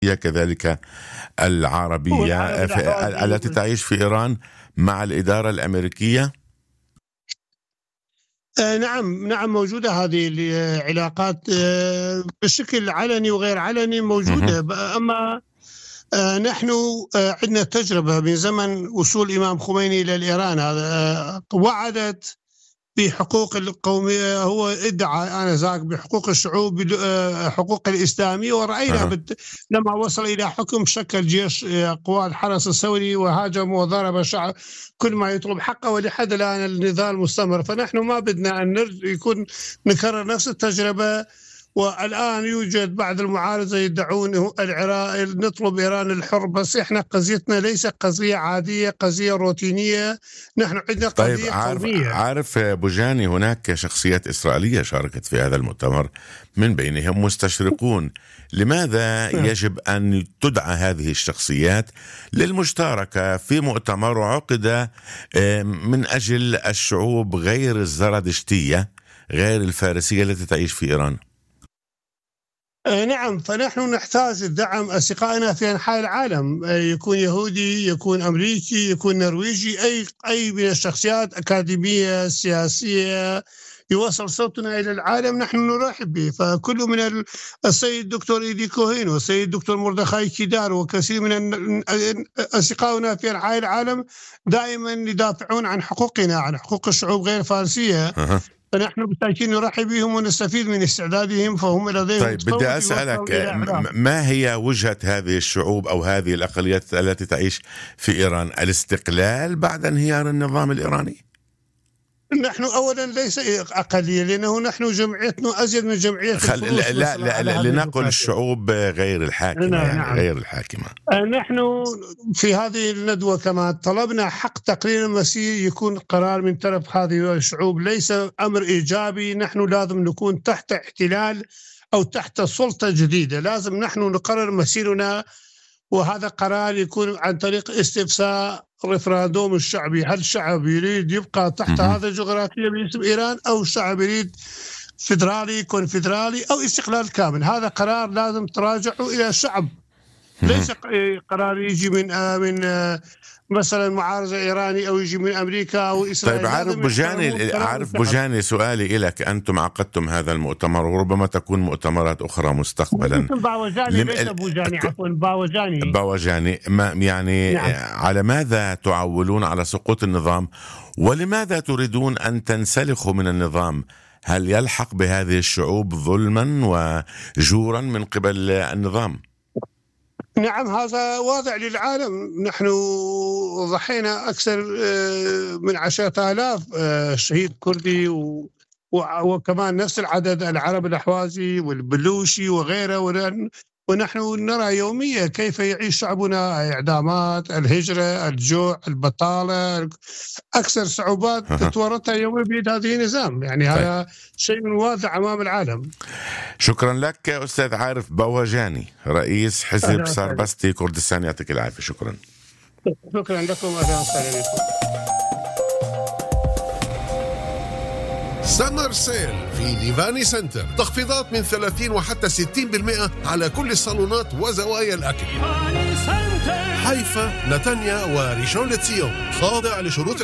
كذلك العربية التي تعيش في إيران مع الإدارة الأمريكية؟ نعم موجودة هذه العلاقات بشكل علني وغير علني موجودة. أما نحن عندنا تجربة من زمن وصول الإمام خميني إلى الإيران. هذا وعدت بحقوق القومية، هو ادعى آنذاك بحقوق الشعوب، حقوق الإسلامية، ورأينا لما وصل إلى حكم شكل جيش قوات الحرس الثوري وهاجم وضرب شعب كل ما يطلب حقه، ولحد الآن النضال مستمر. فنحن ما بدنا أن نكرر نفس التجربة. والآن يوجد بعض المعارضة يدعون نطلب إيران الحر، بس إحنا قضيتنا ليس قضية عادية، قضية روتينية. نحن عندنا قضية قومية. عارف بوجاني، هناك شخصيات إسرائيلية شاركت في هذا المؤتمر، من بينهم مستشرقون. لماذا يجب أن تدعى هذه الشخصيات للمشاركة في مؤتمر عقد من أجل الشعوب غير الزرادشتية، غير الفارسية التي تعيش في إيران؟ نعم، فنحن نحتاج دعم أصدقائنا في أنحاء العالم، يكون يهودي، يكون أمريكي، يكون نرويجي، أي من الشخصيات أكاديمية سياسية يوصل صوتنا إلى العالم نحن نرحب به. فكل من السيد دكتور إيدي كوهين والسيد دكتور مردخاي كيدار وكثير من أصدقائنا في أنحاء العالم دائما يدافعون عن حقوقنا، عن حقوق الشعوب غير الفارسية. فنحن بالتأكيد نرحب بهم ونستفيد من استعدادهم، فهم لديهم. طيب بدي أسألك، ما هي وجهة هذه الشعوب أو هذه الأقليات التي تعيش في إيران؟ الاستقلال بعد انهيار النظام الإيراني؟ نحن أولا ليس أقلية، لأنه نحن جمعيتنا أزيد من جمعية لا لنقل الشعوب غير الحاكمة. نعم. غير الحاكمة. نحن في هذه الندوة كما طلبنا حق تقرير المسير، يكون قرار من طرف هذه الشعوب، ليس أمر إيجابي. نحن لازم نكون تحت احتلال أو تحت سلطة جديدة، لازم نحن نقرر مسيرنا، وهذا قرار يكون عن طريق استفساء ريفراندوم الشعبي. هل الشعب يريد يبقى تحت هذا الجغرافية باسم إيران، أو الشعب يريد فيدرالي كونفدرالي أو استقلال كامل؟ هذا قرار لازم تراجعه إلى الشعب، ليس قرار يجي من مثلا معارضة إيراني أو يجي من أمريكا أو إسرائيل. طيب عارف بوجاني، سؤالي إليك، أنتم عقدتم هذا المؤتمر وربما تكون مؤتمرات أخرى مستقبلا. باوجاني يعني نعم. على ماذا تعولون على سقوط النظام، ولماذا تريدون أن تنسلخوا من النظام؟ هل يلحق بهذه الشعوب ظلما وجورا من قبل النظام؟ نعم، هذا واضح للعالم. نحن ضحينا أكثر من 10,000 شهيد كردي، وكمان نفس العدد العرب الأحوازي والبلوشي وغيره، ونحن نرى يوميا كيف يعيش شعبنا إعدامات، الهجرة، الجوع، البطالة، أكثر صعوبات تتورطها يوميا بيد هذه النظام. يعني هذا شيء واضح أمام العالم. شكرا لك أستاذ عارف باوجاني، رئيس حزب ساربستي كردستان، يعطيك العافية. شكرا لكم. أهلا وسهلا بكم. سمر سيل في ليفاني سنتر، تخفيضات من 30 وحتى 60% على كل الصالونات وزوايا الأكل. حيفا، نتانيا وريشون لتسيون، خاضع لشروط